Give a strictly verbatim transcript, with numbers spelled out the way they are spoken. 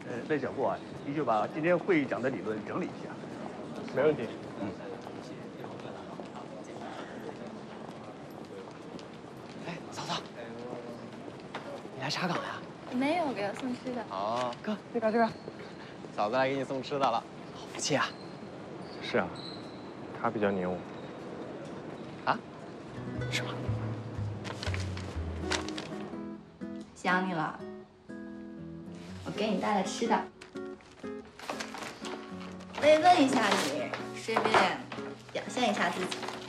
呃，那小顾啊，你就把今天会议讲的理论整理一下。 没问题。 嗯。 哎，嫂子，你来查岗呀？ 没有，给我送吃的。 哦，哥，这边这边，嫂子来给你送吃的了，好福气啊！ 是啊，他比较黏我。 啊？是吗？ 想你了，我给你带了吃的，慰问一下你，顺便表现一下自己。